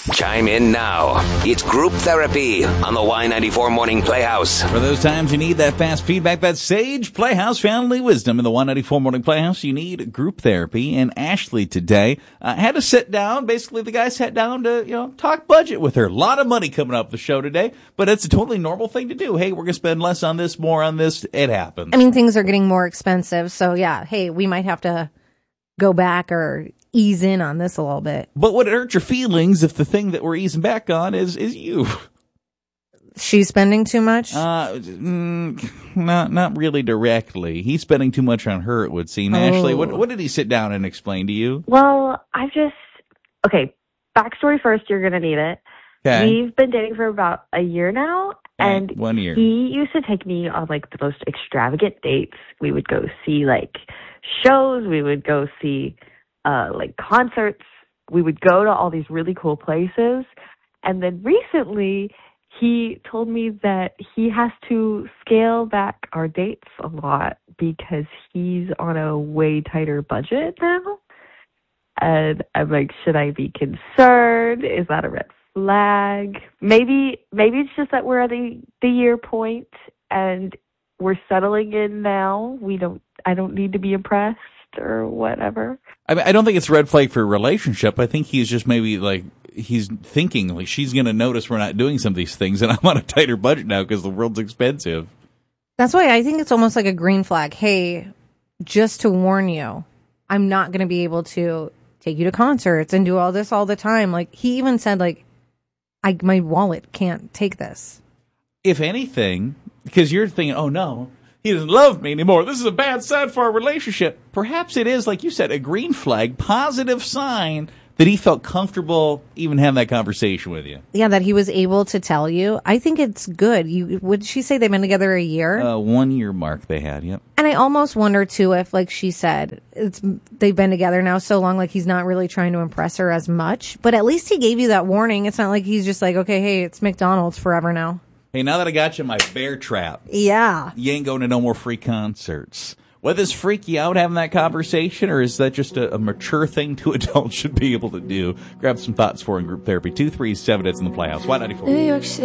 Chime in now. It's Group Therapy on the Y94 Morning Playhouse. For those times you need that fast feedback, that sage Playhouse family wisdom in the Y94 Morning Playhouse, you need group therapy. And Ashley today had to sit down. Basically, the guy sat down to, talk budget with her. A lot of money coming up the show today, but it's a totally normal thing to do. Hey, we're going to spend less on this, more on this. It happens. I mean, things are getting more expensive. So, yeah, hey, we might have to go back or ease in on this a little bit. But would it hurt your feelings if the thing that we're easing back on is you? She's spending too much? Not really directly. He's spending too much on her, it would seem. Ashley, what did he sit down and explain to you? Well, okay, backstory first, you're going to need it. Okay. We've been dating for about a year now, and 1 year. He used to take me on, the most extravagant dates. We would go see, shows. We would go see, concerts. We would go to all these really cool places. And then recently, he told me that he has to scale back our dates a lot because he's on a way tighter budget now. And I'm like, should I be concerned? Is that a red flag? Maybe it's just that we're at the year point and we're settling in now. I don't need to be impressed or whatever. I mean, I don't think it's a red flag for a relationship. I think he's just maybe he's thinking she's going to notice we're not doing some of these things and I'm on a tighter budget now because the world's expensive. That's why I think it's almost like a green flag. Hey, just to warn you, I'm not going to be able to take you to concerts and do all this all the time. He even said my wallet can't take this. If anything, because you're thinking, oh no, he doesn't love me anymore. This is a bad sign for our relationship. Perhaps it is, like you said, a green flag, positive sign that he felt comfortable even having that conversation with you. Yeah, that he was able to tell you. I think it's good. Would she say they've been together a year? 1 year mark they had, yep. And I almost wonder, too, if, she said, they've been together now so long, he's not really trying to impress her as much. But at least he gave you that warning. It's not like he's just okay, hey, it's McDonald's forever now. Hey, now that I got you in my bear trap. Yeah. You ain't going to no more free concerts. Will this freak you out having that conversation, or is that just a mature thing two adults should be able to do? Grab some thoughts for in group therapy. 237, it's in the Playhouse. Y94.